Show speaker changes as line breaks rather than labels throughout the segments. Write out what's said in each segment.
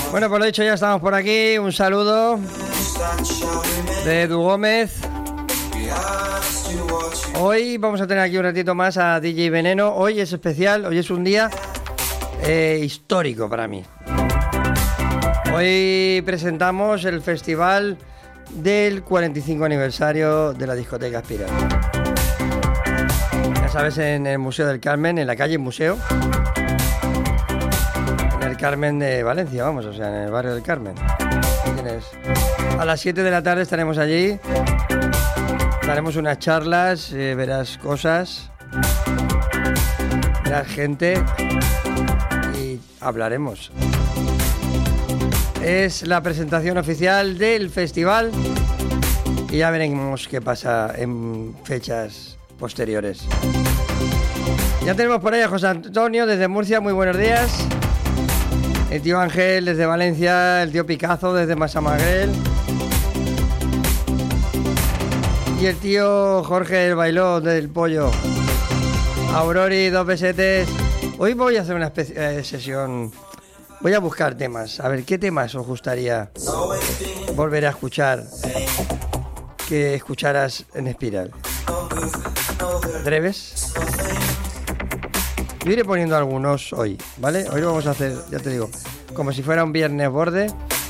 Bueno, por lo dicho, ya estamos por aquí. Un saludo de Edu Gómez. Hoy vamos a tener aquí un ratito más a DJ Veneno. Hoy es especial, hoy es un día histórico para mí. Hoy presentamos el festival del 45 aniversario de la discoteca Espiral. Ya sabes, en el Museo del Carmen, en la calle Museo. En el Carmen de Valencia, vamos, o sea, en el barrio del Carmen. A las 7 de la tarde estaremos allí. Daremos unas charlas, verás cosas, verás gente y hablaremos. Es la presentación oficial del festival y ya veremos qué pasa en fechas posteriores. Ya tenemos por ahí a José Antonio desde Murcia, muy buenos días. El tío Ángel desde Valencia, el tío Picazo desde Massamagrell. Y el tío Jorge el Bailó del Pollo. Aurori, 2 pesetes. Hoy voy a hacer una sesión. Voy a buscar temas. A ver, ¿qué temas os gustaría volver a escuchar? Que escucharas en Espiral. ¿Te atreves? Yo iré poniendo algunos hoy, ¿vale? Hoy lo vamos a hacer, ya te digo, como si fuera un viernes borde.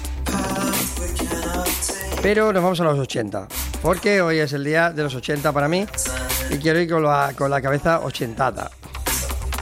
Pero nos vamos a los 80. Porque hoy es el día de los 80 para mí y quiero ir con la cabeza ochentada.